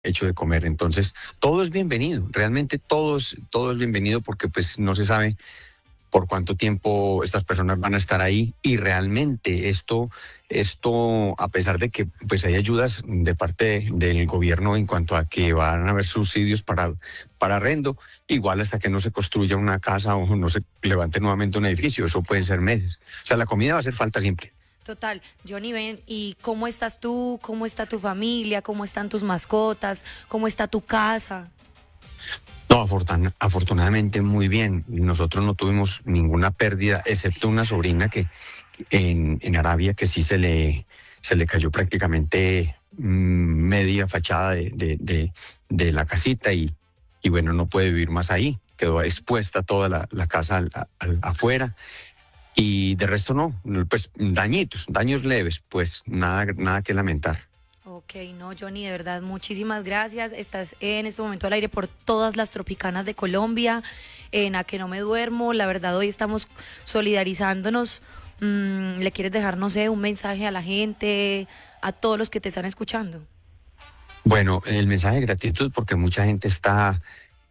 hecho de comer. Entonces, todo es bienvenido, realmente todo es bienvenido porque pues no se sabe por cuánto tiempo estas personas van a estar ahí y realmente esto a pesar de que pues hay ayudas de parte del gobierno en cuanto a que van a haber subsidios para arrendo, igual hasta que no se construya una casa o no se levante nuevamente un edificio, eso pueden ser meses. O sea, la comida va a hacer falta siempre. Total, Johnny, ven, ¿y cómo estás tú? ¿Cómo está tu familia? ¿Cómo están tus mascotas? ¿Cómo está tu casa? No, afortunadamente muy bien. Nosotros no tuvimos ninguna pérdida, excepto una sobrina que en Arabia que sí se le cayó prácticamente media fachada de la casita y bueno, no puede vivir más ahí. Quedó expuesta toda la casa afuera. Y de resto no, pues daños leves, pues nada que lamentar. Ok, no, Johnny, de verdad, muchísimas gracias. Estás en este momento al aire por todas las tropicanas de Colombia, en A Que No Me Duermo. La verdad, hoy estamos solidarizándonos. ¿Le quieres dejar, no sé, un mensaje a la gente, a todos los que te están escuchando? Bueno, el mensaje de gratitud porque mucha gente está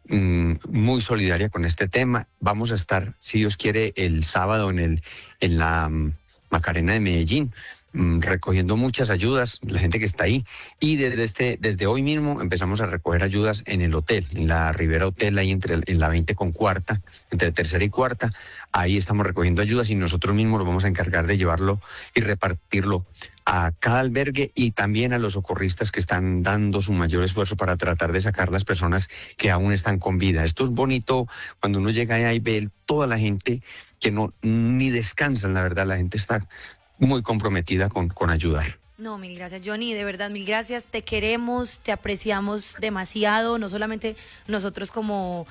muy solidaria con este tema. Vamos a estar, si Dios quiere, el sábado en la Macarena de Medellín, recogiendo muchas ayudas, la gente que está ahí. Y desde hoy mismo empezamos a recoger ayudas en el hotel, en la Rivera Hotel, ahí en la 20 con cuarta, entre tercera y cuarta. Ahí estamos recogiendo ayudas y nosotros mismos nos vamos a encargar de llevarlo y repartirlo a cada albergue y también a los socorristas que están dando su mayor esfuerzo para tratar de sacar las personas que aún están con vida. Esto es bonito cuando uno llega allá y ve toda la gente que no ni descansan, la verdad, la gente está muy comprometida con ayudar. No, mil gracias, Johnny, de verdad, mil gracias. Te queremos, te apreciamos demasiado, no solamente nosotros como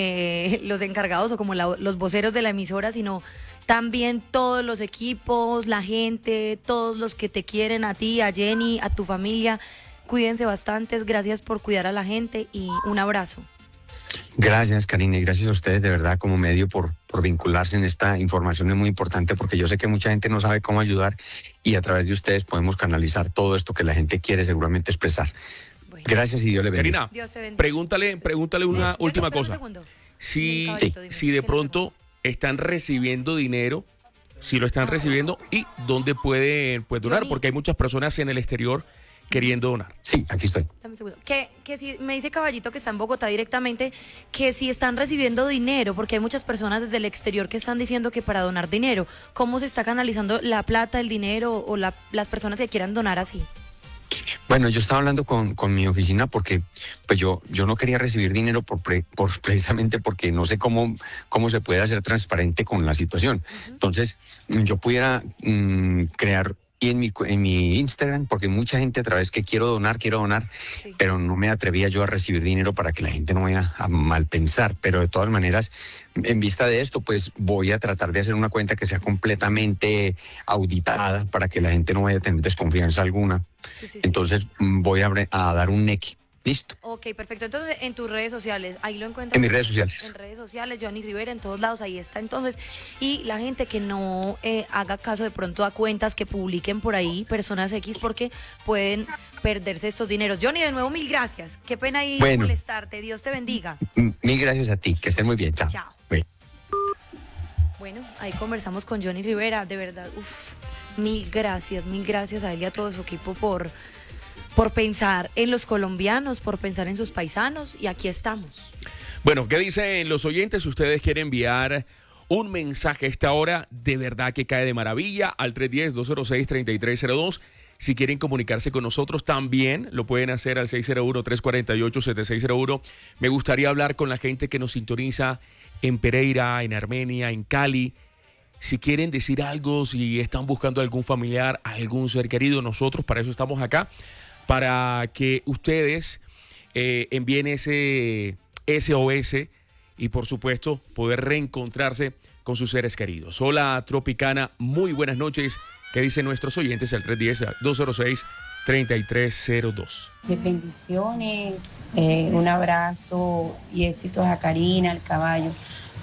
los encargados o como los voceros de la emisora, sino también todos los equipos, la gente, todos los que te quieren, a ti, a Jenny, a tu familia. Cuídense bastantes, gracias por cuidar a la gente y un abrazo. Gracias, Karina, y gracias a ustedes de verdad como medio por vincularse en esta información. Es muy importante porque yo sé que mucha gente no sabe cómo ayudar y a través de ustedes podemos canalizar todo esto que la gente quiere seguramente expresar. Bueno. Gracias y Dios le bendiga. Karina, Dios te bendiga. Pregúntale una última cosa. Si de pronto están recibiendo dinero, si lo están recibiendo y dónde pueden donar, porque hay muchas personas en el exterior queriendo donar. Sí, aquí estoy. Dame un segundo. Que si me dice Caballito que está en Bogotá directamente, que si están recibiendo dinero, porque hay muchas personas desde el exterior que están diciendo que para donar dinero, ¿cómo se está canalizando la plata, el dinero o las personas que quieran donar así? Bueno, yo estaba hablando con mi oficina porque pues yo no quería recibir dinero precisamente porque no sé cómo se puede hacer transparente con la situación. Entonces, yo pudiera crear y en mi Instagram, porque mucha gente a través que quiero donar, sí, pero no me atrevía yo a recibir dinero para que la gente no vaya a mal pensar. Pero de todas maneras, en vista de esto, pues voy a tratar de hacer una cuenta que sea completamente auditada para que la gente no vaya a tener desconfianza alguna. Sí. Entonces voy a dar un NEC. Listo. Ok, perfecto. Entonces, en tus redes sociales, ahí lo encuentras. En mis redes sociales. En redes sociales, Johnny Rivera, en todos lados, ahí está. Entonces, y la gente que no haga caso de pronto a cuentas que publiquen por ahí, personas X, porque pueden perderse estos dineros. Johnny, de nuevo, mil gracias. Qué pena ahí molestarte. Dios te bendiga. Mil gracias a ti. Que estén muy bien. Chao. Chao. Bueno, ahí conversamos con Johnny Rivera. De verdad, mil gracias a él y a todo su equipo por pensar en los colombianos, por pensar en sus paisanos, y aquí estamos. Bueno, ¿qué dicen los oyentes? Ustedes quieren enviar un mensaje a esta hora, de verdad que cae de maravilla, al 310-206-3302. Si quieren comunicarse con nosotros, también lo pueden hacer al 601-348-7601. Me gustaría hablar con la gente que nos sintoniza en Pereira, en Armenia, en Cali. Si quieren decir algo, si están buscando algún familiar, algún ser querido, nosotros para eso estamos acá, para que ustedes envíen ese SOS y por supuesto poder reencontrarse con sus seres queridos. Hola Tropicana, muy buenas noches. ¿Qué dicen nuestros oyentes al 310-206-3302? Bendiciones, un abrazo y éxitos a Karina, al caballo,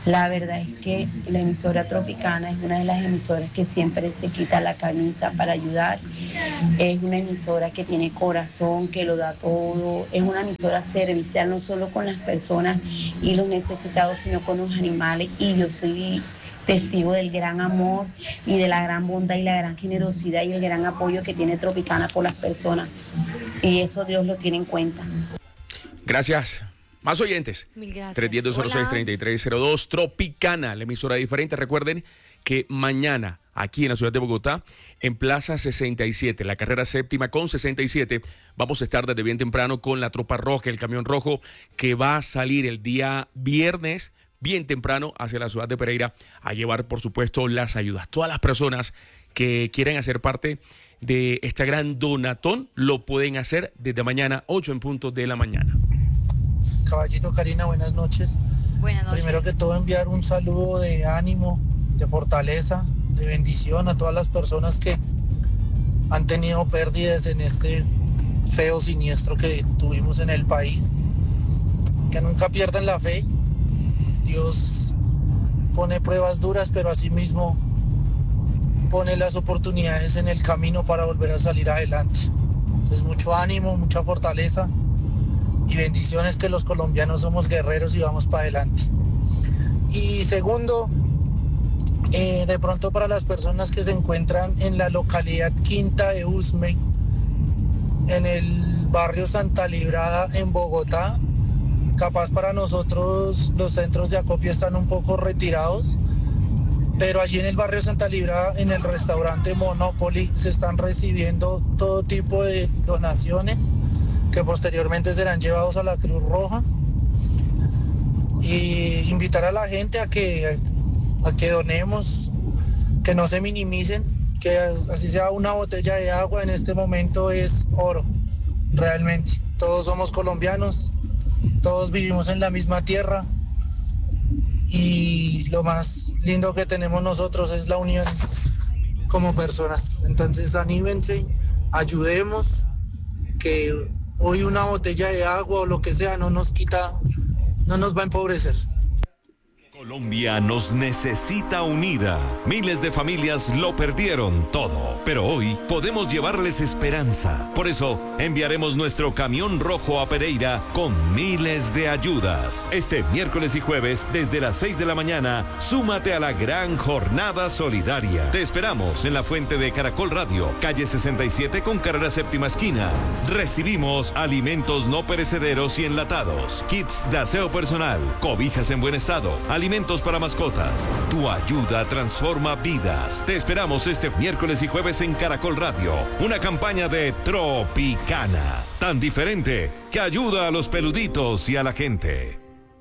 La verdad es que la emisora Tropicana es una de las emisoras que siempre se quita la camisa para ayudar. Es una emisora que tiene corazón, que lo da todo. Es una emisora servicial, no solo con las personas y los necesitados, sino con los animales. Y yo soy testigo del gran amor y de la gran bondad y la gran generosidad y el gran apoyo que tiene Tropicana por las personas. Y eso Dios lo tiene en cuenta. Gracias. Más oyentes. Mil gracias. 310-206-3302. Tropicana, la emisora diferente. Recuerden que mañana, aquí en la ciudad de Bogotá, en Plaza 67, la carrera séptima con 67, vamos a estar desde bien temprano con la tropa roja, el camión rojo, que va a salir el día viernes, bien temprano, hacia la ciudad de Pereira, a llevar, por supuesto, las ayudas. Todas las personas que quieran hacer parte de esta gran donatón, lo pueden hacer desde mañana, 8 en punto de la mañana. Caballito, Karina, buenas noches. Buenas noches. Primero que todo, enviar un saludo de ánimo, de fortaleza, de bendición a todas las personas que han tenido pérdidas en este feo siniestro que tuvimos en el país. Que nunca pierdan la fe. Dios pone pruebas duras, pero asimismo pone las oportunidades en el camino para volver a salir adelante. Entonces, mucho ánimo, mucha fortaleza y bendiciones, que los colombianos somos guerreros y vamos para adelante. Y segundo, de pronto para las personas que se encuentran en la localidad Quinta de Usme, en el barrio Santa Librada en Bogotá, capaz para nosotros los centros de acopio están un poco retirados, pero allí en el barrio Santa Librada, en el restaurante Monopoly, se están recibiendo todo tipo de donaciones que posteriormente serán llevados a la Cruz Roja. Y invitar a la gente a que donemos, que no se minimicen, que así sea una botella de agua en este momento es oro, realmente. Todos somos colombianos, todos vivimos en la misma tierra y lo más lindo que tenemos nosotros es la unión como personas. Entonces anímense, ayudemos, que hoy una botella de agua o lo que sea no nos va a empobrecer. Colombia nos necesita unida. Miles de familias lo perdieron todo, pero hoy podemos llevarles esperanza. Por eso enviaremos nuestro camión rojo a Pereira con miles de ayudas. Este miércoles y jueves, desde las 6 de la mañana, súmate a la gran jornada solidaria. Te esperamos en la fuente de Caracol Radio, calle 67 con carrera séptima esquina. Recibimos alimentos no perecederos y enlatados, kits de aseo personal, cobijas en buen estado, alimentos para mascotas. Tu ayuda transforma vidas. Te esperamos este miércoles y jueves en Caracol Radio. Una campaña de Tropicana, tan diferente que ayuda a los peluditos y a la gente.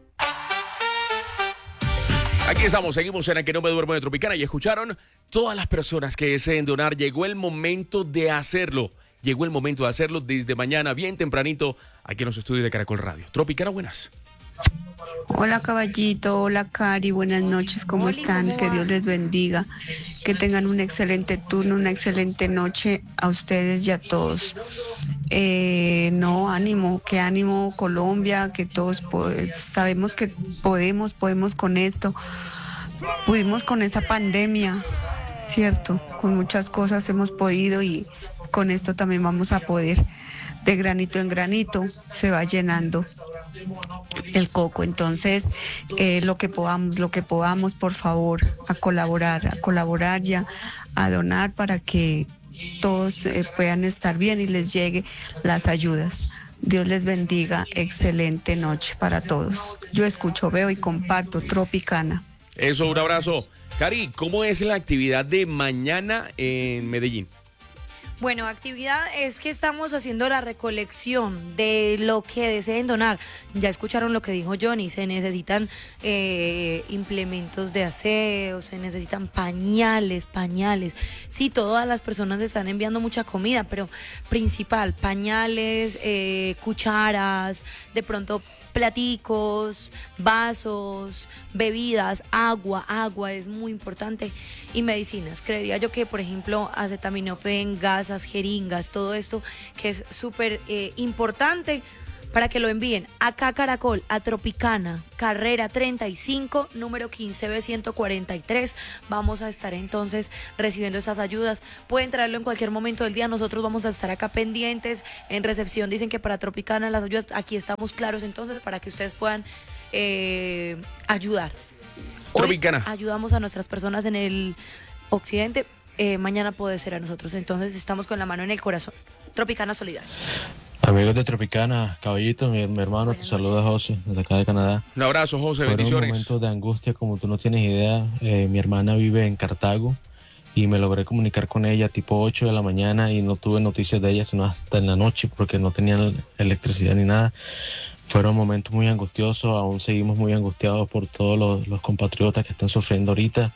Aquí estamos, seguimos en el Que No Me Duermo de Tropicana y escucharon todas las personas que deseen donar. Llegó el momento de hacerlo. Llegó el momento de hacerlo desde mañana, bien tempranito, aquí en los estudios de Caracol Radio. Tropicana, buenas. Hola Caballito, hola Cari, buenas noches, ¿cómo están? Que Dios les bendiga, que tengan un excelente turno, una excelente noche a ustedes y a todos. No, ánimo, que ánimo Colombia, que todos sabemos que podemos con esto, pudimos con esa pandemia, ¿cierto? Con muchas cosas hemos podido y con esto también vamos a poder. De granito en granito se va llenando el coco. Entonces, lo que podamos, por favor, a colaborar ya, a donar para que todos puedan estar bien y les llegue las ayudas. Dios les bendiga, excelente noche para todos. Yo escucho, veo y comparto Tropicana. Eso, un abrazo. Cari, ¿cómo es la actividad de mañana en Medellín? Bueno, actividad es que estamos haciendo la recolección de lo que deseen donar. Ya escucharon lo que dijo Johnny, se necesitan implementos de aseo, se necesitan pañales. Sí, todas las personas están enviando mucha comida, pero principal, pañales, cucharas, de pronto platicos, vasos, bebidas, agua es muy importante, y medicinas. Creería yo que, por ejemplo, acetaminofén, gasas, jeringas, todo esto que es súper importante para que lo envíen acá a Caracol, a Tropicana, carrera 35, número 15B143. Vamos a estar entonces recibiendo estas ayudas. Pueden traerlo en cualquier momento del día. Nosotros vamos a estar acá pendientes. En recepción dicen que para Tropicana las ayudas, aquí estamos claros entonces para que ustedes puedan ayudar. Hoy Tropicana. ayudamos a nuestras personas en el occidente. Mañana puede ser a nosotros. Entonces estamos con la mano en el corazón. Tropicana Solidaria. Amigos de Tropicana, caballito, mi hermano, te saluda José, desde acá de Canadá. Un abrazo, José, Fueron bendiciones. momentos de angustia como tú no tienes idea. Mi hermana vive en Cartago y me logré comunicar con ella tipo 8 de la mañana y no tuve noticias de ella sino hasta en la noche porque no tenían electricidad ni nada. Fueron momentos muy angustiosos, aún seguimos muy angustiados por todos los compatriotas que están sufriendo ahorita.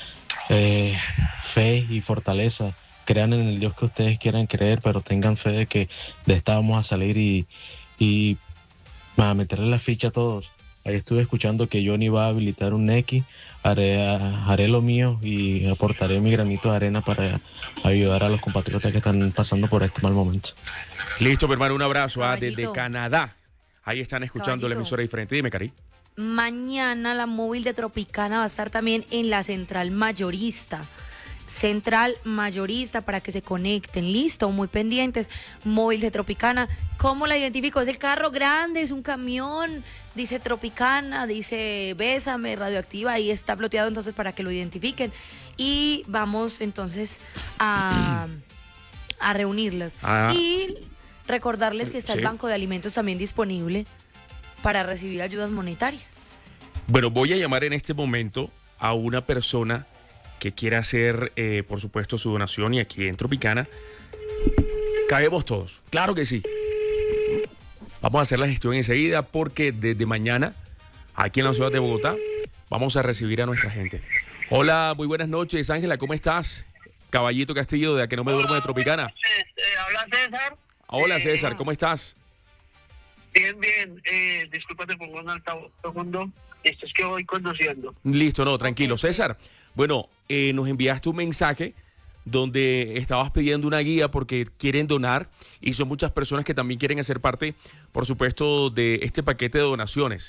Fe y fortaleza. Crean en el Dios que ustedes quieran creer, pero tengan fe de que de esta vamos a salir y a meterle la ficha a todos. Ahí estuve escuchando que Johnny va a habilitar un Nequi, haré lo mío y aportaré mi granito de arena para ayudar a los compatriotas que están pasando por este mal momento. Listo, mi hermano, un abrazo Caballito. desde Canadá. Ahí están escuchando Caballito. la emisora diferente. Dime, Cari. Mañana la móvil de Tropicana va a estar también en la central mayorista. Central mayorista para que se conecten. Listo, muy pendientes. Móvil de Tropicana. ¿Cómo la identifico? Es el carro grande, es un camión. Dice Tropicana, dice Bésame, radioactiva. Ahí está ploteado entonces para que lo identifiquen. Y vamos entonces a reunirlas. Ah. Y recordarles que está Sí. el Banco de Alimentos también disponible para recibir ayudas monetarias. Bueno, voy a llamar en este momento a una persona que quiera hacer, por supuesto, su donación y aquí en Tropicana cabemos todos. Claro que sí. Vamos a hacer la gestión enseguida porque desde mañana, aquí en la ciudad de Bogotá, vamos a recibir a nuestra gente. Hola, muy buenas noches, Ángela, ¿cómo estás? Caballito Castillo, de A Que No Me Duermo de Tropicana. Habla César. Hola, César, ¿cómo estás? Bien, bien. Disculpa, te pongo un altavoz segundo. Esto es que voy conduciendo. Listo, no, tranquilo. César, bueno, nos enviaste un mensaje donde estabas pidiendo una guía porque quieren donar y son muchas personas que también quieren hacer parte, por supuesto, de este paquete de donaciones.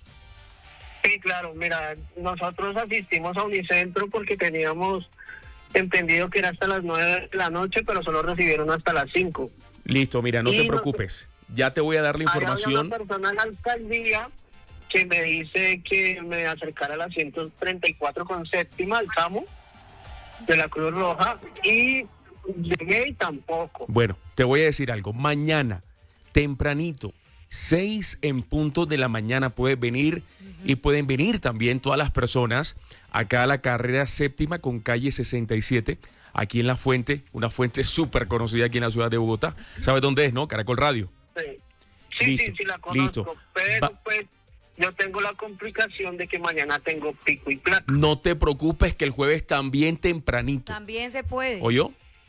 Sí, claro. Mira, nosotros asistimos a Unicentro porque teníamos entendido que era hasta las 9 de la noche, pero solo recibieron hasta las 5. Listo, mira, no te preocupes. Ya te voy a dar la información. Hay una persona en la alcaldía que me dice que me acercara a la 134 con séptima, al tramo de la Cruz Roja, y llegué y tampoco. Bueno, te voy a decir algo. Mañana, tempranito, 6 en punto de la mañana puedes venir y pueden venir también todas las personas acá a la carrera séptima con calle 67, aquí en La Fuente, una fuente súper conocida aquí en la ciudad de Bogotá. ¿Sabes dónde es, no? Caracol Radio. Sí, Listo, sí, la conozco, listo. pero pues yo tengo la complicación de que mañana tengo pico y placa. No te preocupes que el jueves también tempranito. También se puede. ¿Oyó?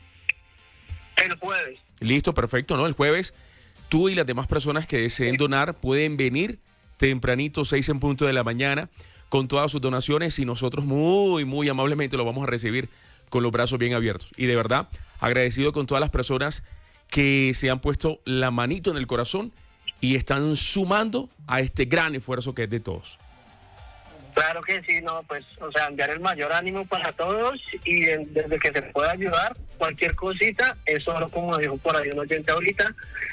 El jueves. Listo, perfecto, ¿no? El jueves tú y las demás personas que deseen donar pueden venir tempranito, 6 en punto de la mañana, con todas sus donaciones y nosotros muy, muy amablemente lo vamos a recibir con los brazos bien abiertos. Y de verdad, agradecido con todas las personas que se han puesto la manito en el corazón y están sumando a este gran esfuerzo que es de todos. Claro que sí, no, pues, o sea, enviar el mayor ánimo para todos y desde que se pueda ayudar, cualquier cosita, es solo como dijo por ahí un oyente ahorita.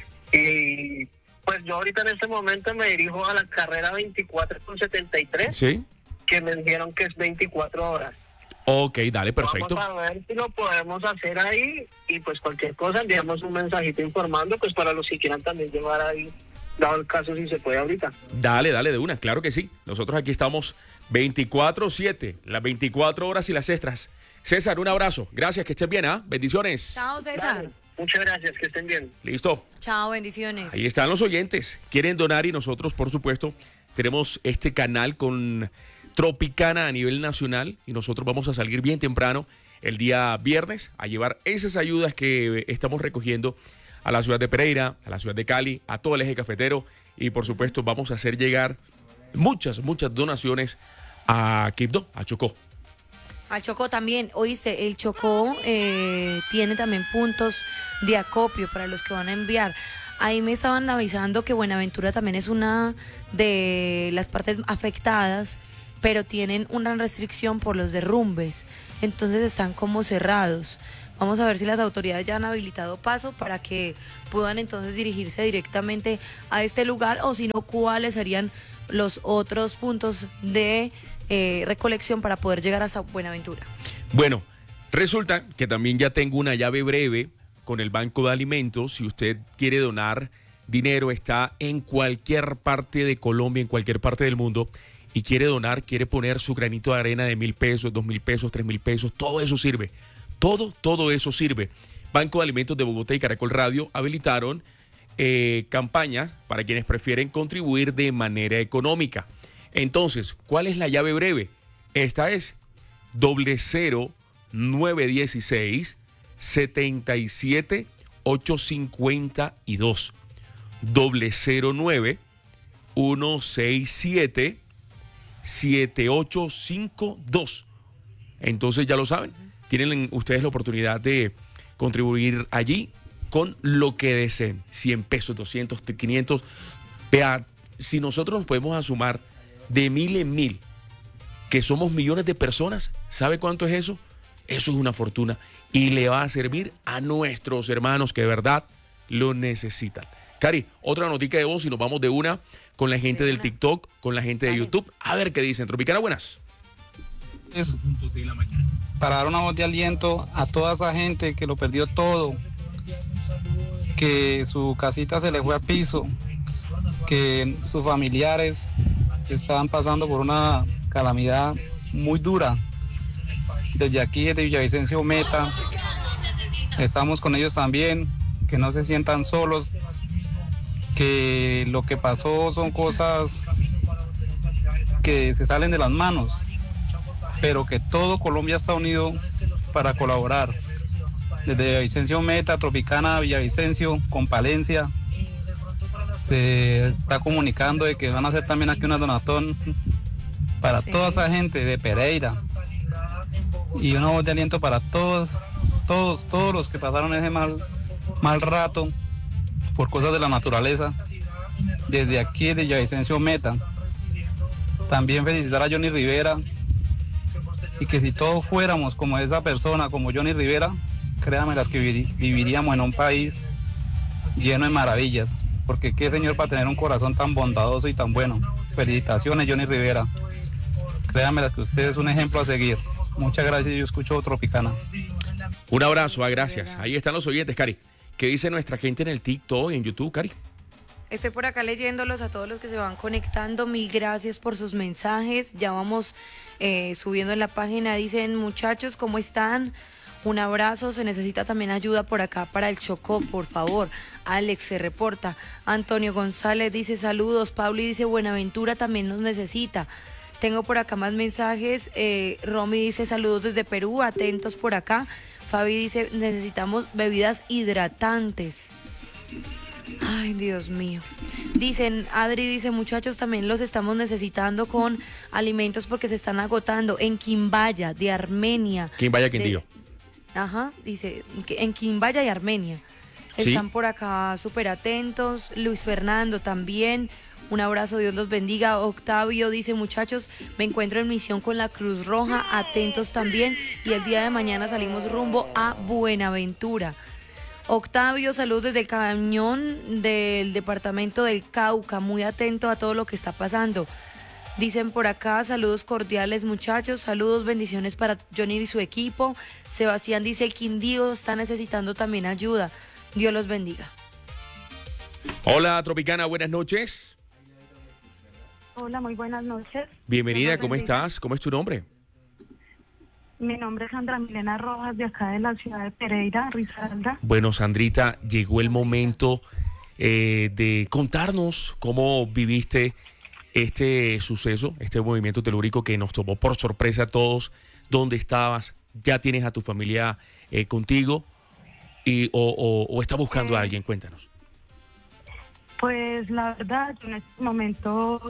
Y pues yo ahorita en este momento me dirijo a la carrera 24 con 73, ¿Sí? que me dijeron que es 24 horas. Ok, dale, perfecto. Vamos a ver si lo podemos hacer ahí y pues cualquier cosa enviamos un mensajito informando pues para los que quieran también llevar ahí, dado el caso si se puede ahorita. Dale, dale de una, claro que sí. Nosotros aquí estamos 24/7, las 24 horas y las extras. César, un abrazo. Gracias, que estés bien, ¿ah? Bendiciones. Chao, César. Dale, muchas gracias, que estén bien. Listo. Chao, bendiciones. Ahí están los oyentes. Quieren donar y nosotros, por supuesto, tenemos este canal con Tropicana a nivel nacional y nosotros vamos a salir bien temprano el día viernes a llevar esas ayudas que estamos recogiendo a la ciudad de Pereira, a la ciudad de Cali, a todo el eje cafetero y por supuesto vamos a hacer llegar muchas donaciones a Quibdó, a Chocó. Al Chocó también, oíste, el Chocó tiene también puntos de acopio para los que van a enviar. Ahí me estaban avisando que Buenaventura también es una de las partes afectadas, pero tienen una restricción por los derrumbes, entonces están como cerrados. Vamos a ver si las autoridades ya han habilitado paso para que puedan entonces dirigirse directamente a este lugar, o si no, cuáles serían los otros puntos de recolección para poder llegar hasta Buenaventura. Bueno, resulta que también ya tengo una llave breve con el Banco de Alimentos. Si usted quiere donar dinero, está en cualquier parte de Colombia, en cualquier parte del mundo, y quiere donar, quiere poner su granito de arena de 1.000 pesos, 2.000 pesos, 3.000 pesos, todo eso sirve. Todo eso sirve. Banco de Alimentos de Bogotá y Caracol Radio habilitaron campañas para quienes prefieren contribuir de manera económica. Entonces, ¿cuál es la llave breve? Esta es 00916 77 852 009 167 7852. Entonces ya lo saben, tienen ustedes la oportunidad de contribuir allí con lo que deseen, 100 pesos, 200, 500. Vea, si nosotros nos podemos sumar de 1.000 en 1.000, que somos millones de personas, ¿sabe cuánto es eso? Eso es una fortuna y le va a servir a nuestros hermanos que de verdad lo necesitan. Cari, otra notica de voz y nos vamos de una con la gente del TikTok, con la gente de YouTube. A ver qué dicen. Tropicana, buenas. Para dar una voz de aliento a toda esa gente que lo perdió todo, que su casita se le fue a piso, que sus familiares estaban pasando por una calamidad muy dura. Desde aquí, desde Villavicencio Meta, estamos con ellos también, que no se sientan solos, que lo que pasó son cosas que se salen de las manos, pero que todo Colombia está unido para colaborar. Desde Villavicencio Meta, Tropicana, Villavicencio, con Palencia, se está comunicando de que van a hacer también aquí una donatón para toda esa gente de Pereira, y una voz de aliento para todos los que pasaron ese mal rato por cosas de la naturaleza. Desde aquí, de Villavicencio Meta, también felicitar a Johnny Rivera, y que si todos fuéramos como esa persona, como Johnny Rivera, créanme las que viviríamos en un país lleno de maravillas, porque qué señor para tener un corazón tan bondadoso y tan bueno. Felicitaciones, Johnny Rivera, créanme las que usted es un ejemplo a seguir. Muchas gracias, yo escucho Tropicana. Un abrazo, gracias. Ahí están los oyentes, Cari. ¿Qué dice nuestra gente en el TikTok y en YouTube, Cari? Estoy por acá leyéndolos a todos los que se van conectando. Mil gracias por sus mensajes. Ya vamos subiendo en la página. Dicen, muchachos, ¿cómo están? Un abrazo. Se necesita también ayuda por acá para el Chocó, por favor. Alex se reporta. Antonio González dice saludos. Pauli dice Buenaventura también nos necesita. Tengo por acá más mensajes. Romy dice saludos desde Perú, atentos por acá. Fabi dice necesitamos bebidas hidratantes. Ay, Dios mío. Dicen, Adri dice, muchachos, también los estamos necesitando con alimentos porque se están agotando en Quimbaya, de Armenia. Quimbaya, Quindío. Ajá, dice, en Quimbaya y Armenia. ¿Sí? Están por acá súper atentos. Luis Fernando también. Un abrazo, Dios los bendiga. Octavio dice, muchachos, me encuentro en misión con la Cruz Roja, atentos también. Y el día de mañana salimos rumbo a Buenaventura. Octavio, saludos desde el Cañón del departamento del Cauca, muy atento a todo lo que está pasando. Dicen por acá, saludos cordiales muchachos, saludos, bendiciones para Johnny y su equipo. Sebastián dice, el Quindío está necesitando también ayuda. Dios los bendiga. Hola, Tropicana, buenas noches. Hola, muy buenas noches. Bienvenida, ¿cómo estás? ¿Cómo es tu nombre? Mi nombre es Sandra Milena Rojas, de acá de la ciudad de Pereira, Risaralda. Bueno, Sandrita, llegó el momento de contarnos cómo viviste este suceso, este movimiento telúrico que nos tomó por sorpresa a todos. ¿Dónde estabas? ¿Ya tienes a tu familia contigo? ¿O estás buscando a alguien? Cuéntanos. Pues la verdad, yo en estos momentos...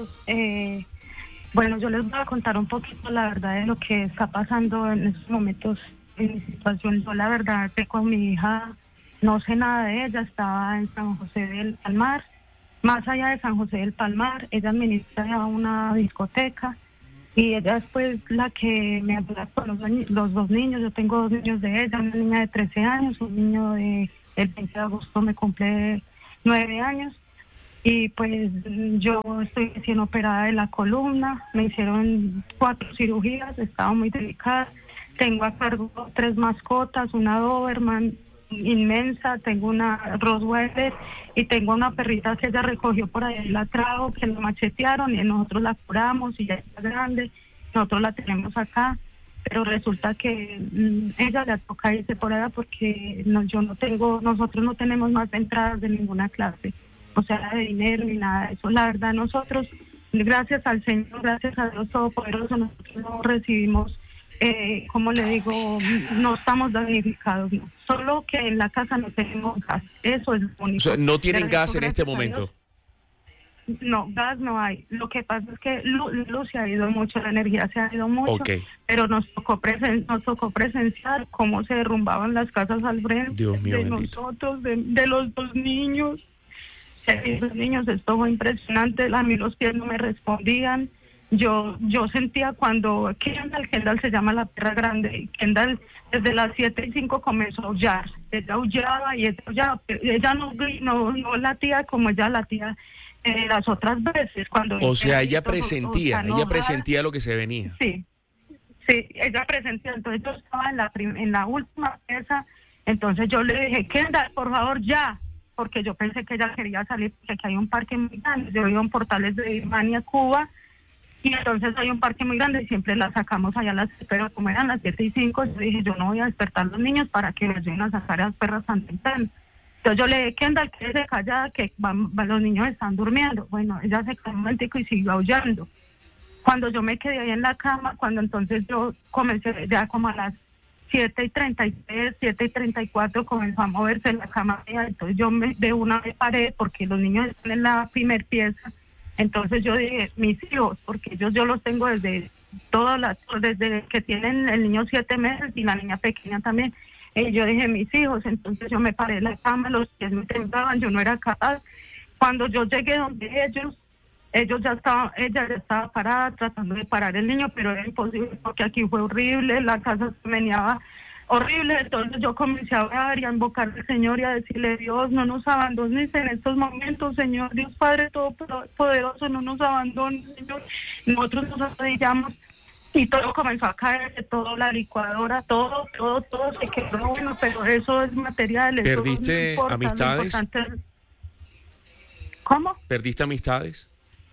bueno, yo les voy a contar un poquito la verdad de lo que está pasando en estos momentos en mi situación. Yo la verdad tengo a mi hija no sé nada de ella, estaba en San José del Palmar, más allá de San José del Palmar, ella administra una discoteca y ella es pues la que me ayuda con los dos niños. Yo tengo 2 niños de ella, una niña de 13 años, un niño de el 20 de agosto me cumple 9 años. Y pues yo estoy recién operada de la columna, me hicieron 4 cirugías, estaba muy delicada. Tengo a cargo 3 mascotas, una Doberman inmensa, tengo una Rottweiler y tengo una perrita que ella recogió por ahí, la trajo, que la machetearon y nosotros la curamos y ya está grande, nosotros la tenemos acá, pero resulta que ella le toca irse por allá porque nosotros no tenemos más entradas de ninguna clase, o sea, de dinero ni nada de eso. La verdad, nosotros, gracias al Señor, gracias a Dios Todopoderoso, nosotros no recibimos, como le digo, no estamos damnificados, no. Solo que en la casa no tenemos gas, eso es lo único. O sea, no tienen gas en este momento. No, gas no hay. Lo que pasa es que luz se ha ido mucho, la energía se ha ido mucho, pero nos tocó presenciar cómo se derrumbaban las casas al frente de nosotros, de los 2 niños. Los niños, esto fue impresionante, a mí los pies no me respondían. Yo sentía cuando Kendall se llama la perra grande, Kendall desde las 7:05 comenzó a aullar. Ella aullaba y ella no latía como ella latía las otras veces. O sea, ella presentía lo que se venía. Sí, ella presentía. Entonces yo estaba en la última pieza, entonces yo le dije, Kendall, por favor, ya, porque yo pensé que ella quería salir, porque aquí hay un parque muy grande. Yo vivo en Portales de Birmania, Cuba, y entonces hay un parque muy grande y siempre la sacamos allá pero como eran las 7:05, yo dije, yo no voy a despertar a los niños para que me ayuden a sacar a las perras tan temprano. Entonces yo le dije, Kendall, quédese callada, que los niños están durmiendo. Bueno, ella se quedó un momentico y siguió aullando. Cuando yo me quedé ahí en la cama, cuando entonces yo comencé ya como a las 7:33, 7:34 comenzó a moverse en la cama mía, entonces yo de una me paré porque los niños están en la primer pieza. Entonces yo dije, mis hijos, porque yo los tengo desde que tienen el niño 7 meses y la niña pequeña también. Yo dije, mis hijos, entonces yo me paré en la cama, los pies me temblaban, yo no era capaz. Cuando yo llegué donde ella ya estaba parada tratando de parar el niño, pero era imposible porque aquí fue horrible, la casa se meneaba horrible. Entonces yo comencé a orar y a invocar al Señor y a decirle, Dios, no nos abandones en estos momentos, Señor, Dios Padre Todopoderoso, no nos abandones, Señor. Nosotros nos arrodillamos y todo comenzó a caer, todo, la licuadora, todo se quedó, bueno, pero eso es material. ¿Perdiste eso no importa, amistades? ¿Cómo? ¿Perdiste amistades?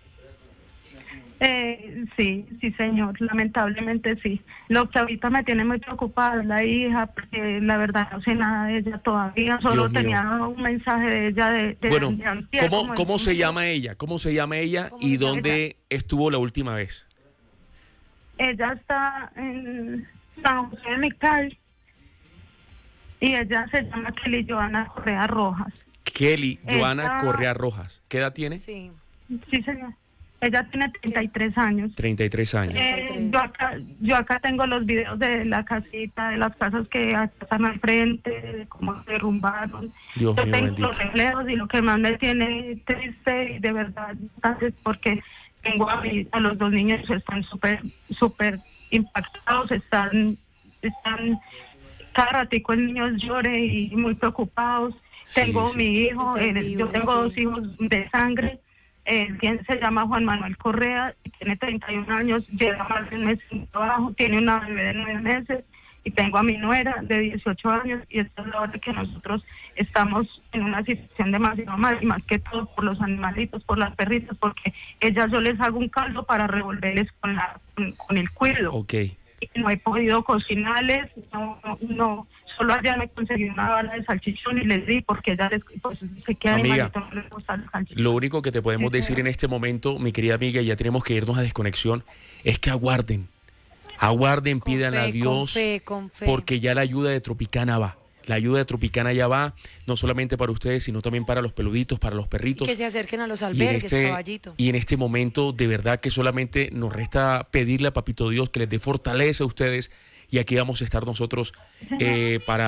Sí, señor, lamentablemente sí. Lo que ahorita me tiene muy preocupada es la hija, porque la verdad no sé nada de ella todavía, solo tenía un mensaje de ella bueno, antier, ¿cómo se llama ella? ¿Cómo se llama ella y dónde estuvo la última vez? Ella está en San José de Mical y ella se llama Kelly Joana Correa Rojas. Kelly Joana Correa Rojas. ¿Qué edad tiene? Sí, señor. Ella tiene 33 años. 33 años. Yo acá tengo los videos de la casita, de las casas que están al frente, de cómo se derrumbaron. Dios mío, tengo bendito. los reflejos y lo que más me tiene triste, y de verdad, es porque tengo a los 2 niños que están súper impactados, están cada ratico el niño llore y muy preocupados. Tengo mi hijo, yo tengo 2 hijos de sangre. Quien se llama Juan Manuel Correa, tiene 31 años, lleva más de un mes en trabajo, tiene una bebé de 9 meses y tengo a mi nuera de 18 años y esta es la hora que nosotros estamos en una situación demasiado mal, y más que todo por los animalitos, por las perritas, porque yo les hago un caldo para revolverles con el cuido. Okay. Y no he podido cocinarles, no. Solo allá me conseguí una bala de salchichón y les di porque ella se queda amiga, no les gusta el salchichón. Lo único que te podemos decir en este momento, mi querida amiga, ya tenemos que irnos a desconexión, es que aguarden, pidan a Dios, con fe. Porque ya la ayuda de Tropicana va. La ayuda de Tropicana ya va, no solamente para ustedes, sino también para los peluditos, para los perritos. Y que se acerquen a los albergues, caballito. Y en este momento, de verdad que solamente nos resta pedirle a Papito Dios que les dé fortaleza a ustedes. Y aquí vamos a estar nosotros para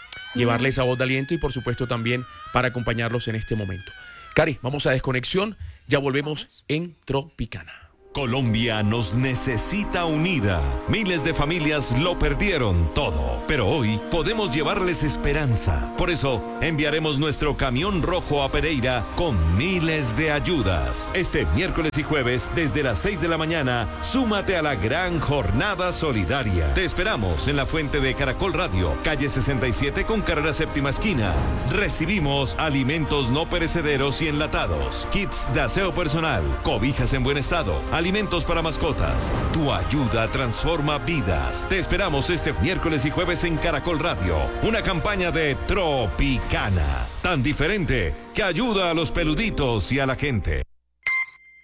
llevarle esa voz de aliento y por supuesto también para acompañarlos en este momento. Cari, vamos a desconexión, ya volvemos en Tropicana. Colombia nos necesita unida. Miles de familias lo perdieron todo, pero hoy podemos llevarles esperanza. Por eso enviaremos nuestro camión rojo a Pereira con miles de ayudas. Este miércoles y jueves desde las 6 de la mañana, súmate a la gran jornada solidaria. Te esperamos en la fuente de Caracol Radio, calle 67 con carrera séptima esquina. Recibimos alimentos no perecederos y enlatados, kits de aseo personal, cobijas en buen estado, alimentos para mascotas. Tu ayuda transforma vidas. Te esperamos este miércoles y jueves en Caracol Radio. Una campaña de Tropicana, tan diferente que ayuda a los peluditos y a la gente.